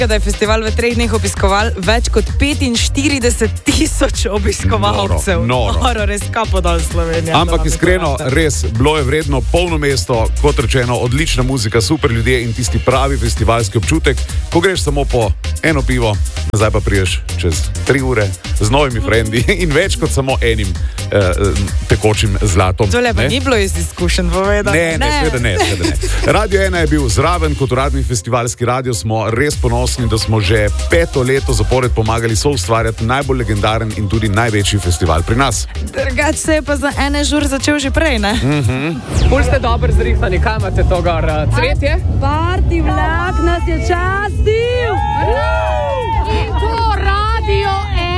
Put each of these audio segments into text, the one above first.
Da je festival v 3 dneh obiskoval več kot 45,000 obiskovalcev. Noro. Res kapo dol Slovenija. Ampak iskreno, res, bilo je vredno, polno mesto, kot rečeno, odlična muzika, super ljudje in tisti pravi festivalski občutek, ko greš samo po eno pivo, nazaj pa priješ čez 3 ure z novimi frendi in več kot samo enim tekočim zlatom. Tole pa ni bilo iz izkušenj povedati. Ne, seveda ne. Radio 1 je bil zraven kot uradni festivalski radio, smo res ponosni, da smo že 5. leto zapored pomagali soustvarjati najbolj legendaren in tudi največji festival pri nas. Drugač se je pa za ene žur začel že prej, ne? Pol ste dobro zrihtani, kaj imate to gor? Cvetje? Parti vlak nas je častil! In to Radio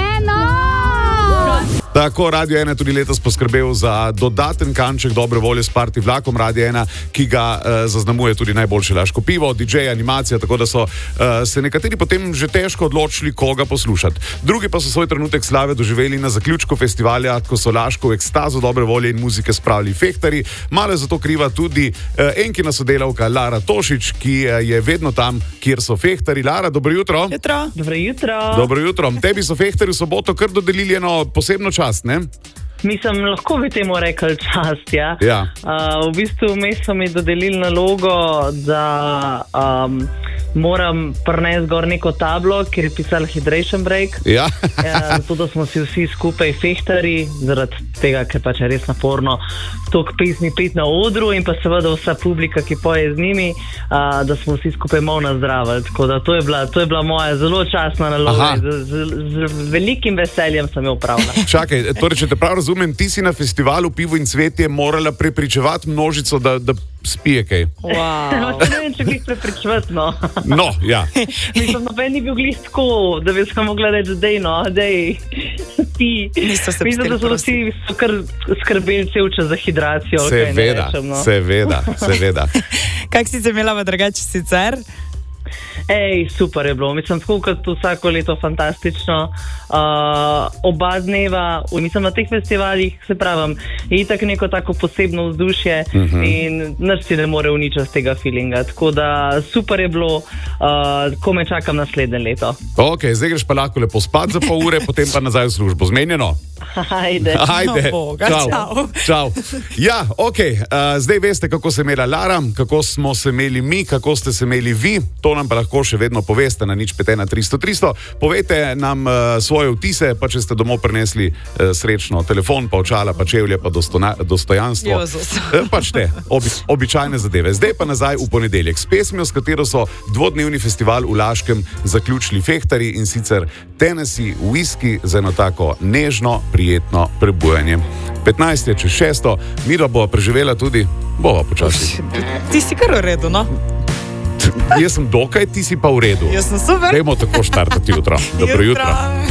1! Tako, Radio 1 je tudi letos poskrbel za dodaten kanček dobre volje s parti vlakom Radio 1, ki ga zaznamuje tudi najboljše laško pivo, DJ, animacija, tako da so se nekateri potem že težko odločili, koga poslušati. Drugi pa so svoj trenutek slave doživeli na zaključku festivalja, ko so laško v ekstazo dobre volje in muzike spravili fehtarji. Malo je za to kriva tudi enkina sodelavka Lara Tošič, ki je vedno tam, kjer so fehtarji. Lara, dobro jutro. Dobro jutro. Dobro jutro. Tebi so fehtarji v soboto kar dodelili eno posebno čast, ne? Mislim, lahko bi temu rekli čast, ja. V bistvu vmes so mi dodelili nalogo, da moram prinesti gor neko tablo, kjer je pisalo Hydration Break. Zato, da smo si vsi skupaj fehtarji, zaradi tega, ker pač je res naporno toliko pesmi peti na odru in pa seveda vsa publika, ki poje z njimi, da smo vsi skupaj malo nazdravili. Tako da to je bila moja zelo častna naloga. Z velikim veseljem sem jo opravila. Čakaj, torej, če te prav razumem, ti si na festivalu Pivo in cvetje morala prepričevati množico, da spije kaj. Ne vem, če bi jih prepričevati, no. No, ja. Mislim, noben ni bil glih tako, da bi se mogla reči, dej, ti. Mislim, da so vsi kar skrbeli cel čas za hidracijo. Seveda. Kak si se imela v drugače sicer? Super je bilo. Mislim, tako kot vsako leto fantastično. Oba dneva, mislim, na teh festivalih, se pravim, je itak neko tako posebno vzdušje in nič si ne more uničiti tega feelinga. Tako da super je bilo, ko me čakam naslednje leto. Ok, zdaj greš pa lahko lepo spat za pol ure, potem pa nazaj v službo. Zmenjeno? Ajde. Čau. Ja, ok, zdaj veste, kako se imela Lara, kako smo se imeli mi, kako ste se imeli vi. To nam pa lahko še vedno poveste na 051 300 300. Povejte nam svoje vtise, pa če ste domov prinesli srečno telefon, pa očala, pa čevlje, pa dostojanstvo. Pač te, običajne zadeve. Zdaj pa nazaj v ponedeljek s pesmijo, s katero so dvodnevni festival v Laškem zaključili fehtarji, in sicer Tennessee Whiskey za eno tako nežno, prijetno prebujanje. 15 je čez 6, midva bova preživela tudi, bova počasi. Ti si kar v redu, no? Jaz sem dokaj, ti si pa v redu. Jaz sem super. Dajmo tako štartati jutro. Dobro jutro.